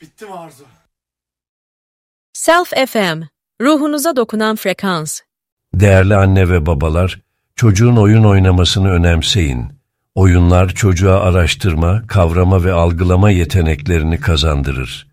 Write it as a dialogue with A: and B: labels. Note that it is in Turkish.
A: Bitti mi Arzu?
B: Self FM, ruhunuza dokunan frekans.
C: Değerli anne ve babalar, çocuğun oyun oynamasını önemseyin. Oyunlar çocuğa araştırma, kavrama ve algılama yeteneklerini kazandırır.